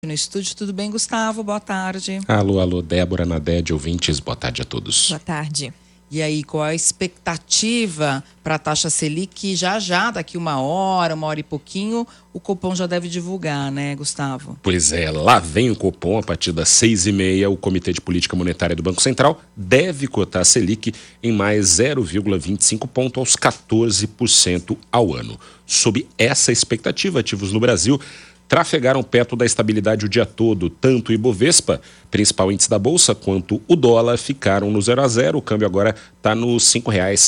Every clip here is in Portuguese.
no estúdio. Tudo bem, Gustavo? Boa tarde. Alô, Débora, Nadede, ouvintes, boa tarde a todos. Boa tarde. E aí, qual a expectativa para a taxa Selic? Já, daqui uma hora e pouquinho, o Copom já deve divulgar, né, Gustavo? Pois é, lá vem o Copom, a partir das 6h30, o Comitê de Política Monetária do Banco Central deve cotar a Selic em mais 0,25 ponto aos 14% ao ano. Sob essa expectativa, ativos no Brasil trafegaram perto da estabilidade o dia todo. Tanto o Ibovespa, principal índice da Bolsa, quanto o dólar ficaram no 0 a 0. O câmbio agora está nos R$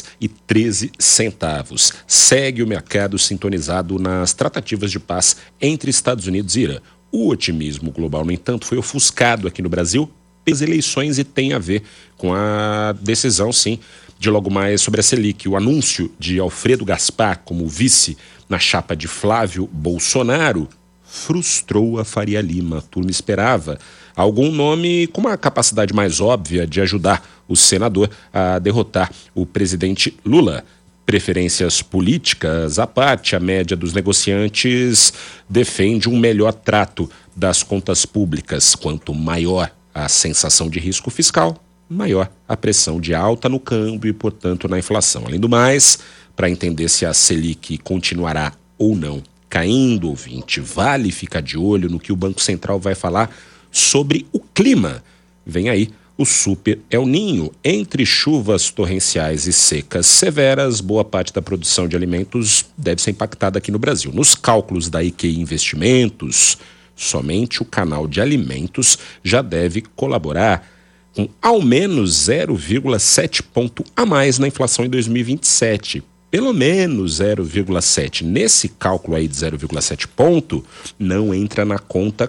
5,13. Segue o mercado sintonizado nas tratativas de paz entre Estados Unidos e Irã. O otimismo global, no entanto, foi ofuscado aqui no Brasil pelas eleições e tem a ver com a decisão, sim, de logo mais sobre a Selic. O anúncio de Alfredo Gaspar como vice na chapa de Flávio Bolsonaro frustrou a Faria Lima. A turma esperava algum nome com uma capacidade mais óbvia de ajudar o senador a derrotar o presidente Lula. Preferências políticas à parte, a média dos negociantes defende um melhor trato das contas públicas. Quanto maior a sensação de risco fiscal, maior a pressão de alta no câmbio e, portanto, na inflação. Além do mais, para entender se a Selic continuará ou não caindo, ouvinte, vale ficar de olho no que o Banco Central vai falar sobre o clima. Vem aí o Super El Niño. Entre chuvas torrenciais e secas severas, boa parte da produção de alimentos deve ser impactada aqui no Brasil. Nos cálculos da IQI Investimentos, somente o canal de alimentos já deve colaborar com ao menos 0,7 ponto a mais na inflação em 2027. Pelo menos 0,7. Nesse cálculo aí de 0,7 ponto, não entram na conta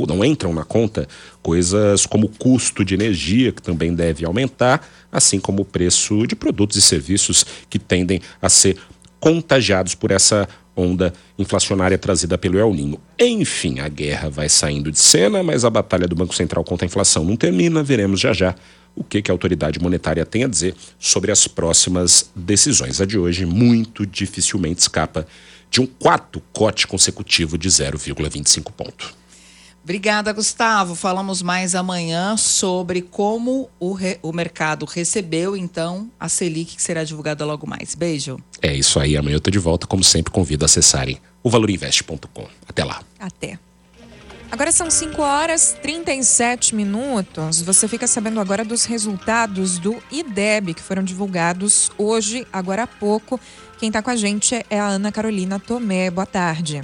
coisas como o custo de energia, que também deve aumentar, assim como o preço de produtos e serviços que tendem a ser contagiados por essa onda inflacionária trazida pelo El Niño. Enfim, a guerra vai saindo de cena, mas a batalha do Banco Central contra a inflação não termina. Veremos já o que a autoridade monetária tem a dizer sobre as próximas decisões. A de hoje muito dificilmente escapa de um quarto corte consecutivo de 0,25 ponto. Obrigada, Gustavo. Falamos mais amanhã sobre como o mercado recebeu, então, a Selic, que será divulgada logo mais. Beijo. É isso aí. Amanhã eu tô de volta. Como sempre, convido a acessarem o valorinvest.com. Até lá. Até. Agora são 5h37. Você fica sabendo agora dos resultados do IDEB, que foram divulgados hoje, agora há pouco. Quem está com a gente é a Ana Carolina Tomé. Boa tarde.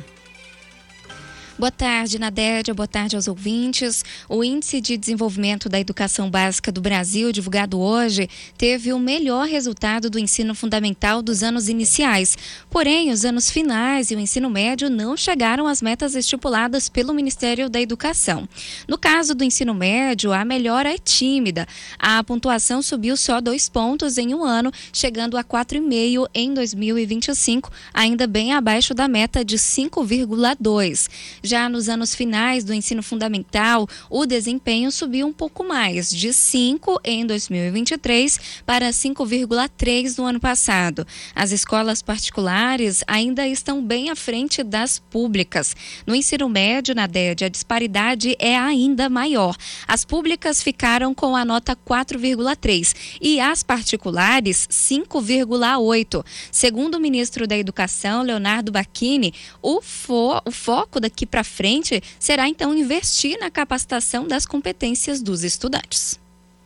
Boa tarde, Nadédia. Boa tarde aos ouvintes. O Índice de Desenvolvimento da Educação Básica do Brasil, divulgado hoje, teve o melhor resultado do ensino fundamental dos anos iniciais. Porém, os anos finais e o ensino médio não chegaram às metas estipuladas pelo Ministério da Educação. No caso do ensino médio, a melhora é tímida. A pontuação subiu só 2 pontos em um ano, chegando a 4,5 em 2025, ainda bem abaixo da meta de 5,2. Já nos anos finais do ensino fundamental, o desempenho subiu um pouco mais, de 5 em 2023 para 5,3 no ano passado. As escolas particulares ainda estão bem à frente das públicas. No ensino médio, Nadédia, a disparidade é ainda maior. As públicas ficaram com a nota 4,3 e as particulares 5,8. Segundo o ministro da Educação, Leonardo Bacchini, o foco daqui para frente será então investir na capacitação das competências dos estudantes.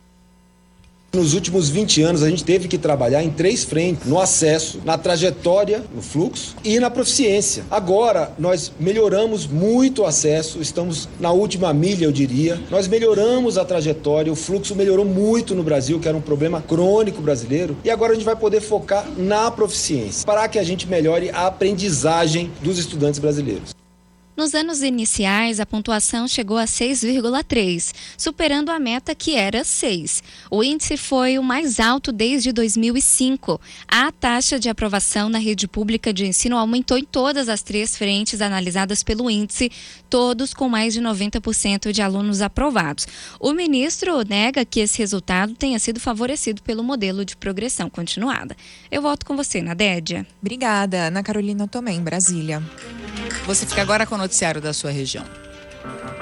Nos últimos 20 anos, a gente teve que trabalhar em 3 frentes: no acesso, na trajetória, no fluxo e na proficiência. Agora, nós melhoramos muito o acesso, estamos na última milha, eu diria. Nós melhoramos a trajetória, o fluxo melhorou muito no Brasil, que era um problema crônico brasileiro. E agora a gente vai poder focar na proficiência, para que a gente melhore a aprendizagem dos estudantes brasileiros. Nos anos iniciais, a pontuação chegou a 6,3, superando a meta que era 6. O índice foi o mais alto desde 2005. A taxa de aprovação na rede pública de ensino aumentou em todas as 3 frentes analisadas pelo índice, todos com mais de 90% de alunos aprovados. O ministro nega que esse resultado tenha sido favorecido pelo modelo de progressão continuada. Eu volto com você, Nadédia. Obrigada, Ana Carolina Tomé, em Brasília. Você fica agora com o noticiário da sua região.